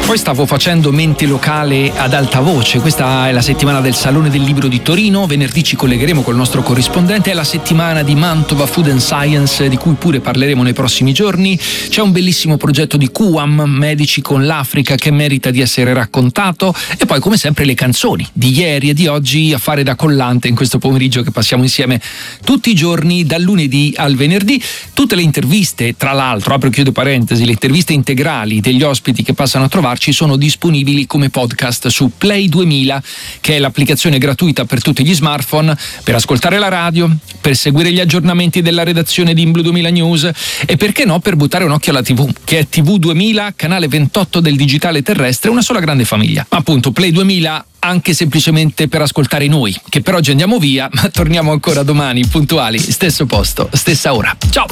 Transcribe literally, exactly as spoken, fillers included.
Poi stavo facendo mente locale ad alta voce. Questa è la settimana del Salone del Libro di Torino. Venerdì ci collegheremo col nostro corrispondente. È la settimana di Mantova Food and Science, di cui pure parleremo nei prossimi giorni. C'è un bellissimo progetto di Q A M, Medici con l'Africa, che merita di essere raccontato. E poi, come sempre, le canzoni di ieri e di oggi a fare da collante in questo pomeriggio che passiamo insieme tutti i giorni, dal lunedì al venerdì. Tutte le interviste, tra l'altro, apro e chiudo parentesi, le interviste integrali degli ospiti che passano a trovarci sono disponibili come podcast su Play duemila, che è l'applicazione gratuita per tutti gli smartphone, per ascoltare la radio, per seguire gli aggiornamenti della redazione di Imblu duemila News e perché no per buttare un occhio alla tivù, che è T V duemila, canale ventotto del digitale terrestre, una sola grande famiglia. Appunto, Play duemila anche semplicemente per ascoltare noi, che per oggi andiamo via, ma torniamo ancora domani puntuali, stesso posto, stessa ora. Ciao!